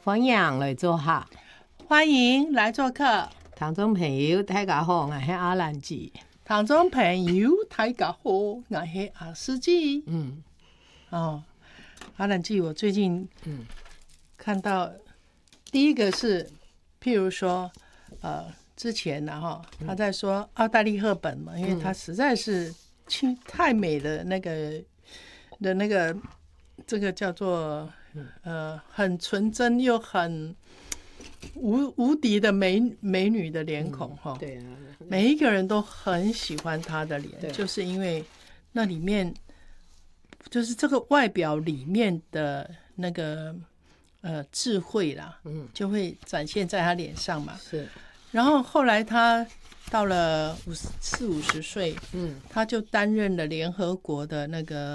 欢迎来做客， 欢迎来做客。 听众朋友大家好，我是阿兰姐。 听众朋友大家好，我是阿司机。阿兰姐，我最近看到第一个是，譬如说之前他在说奥黛丽·赫本嘛，因为他实在是太美的那个这个叫做很纯真又很无敌的美女的脸孔对啊， 每一个人都很喜欢她的脸，就是因为那里面就是这个外表里面的那个智慧啦，就会展现在她脸上嘛。 是。 然后后来她到了40-50岁，她就担任了联合国的那个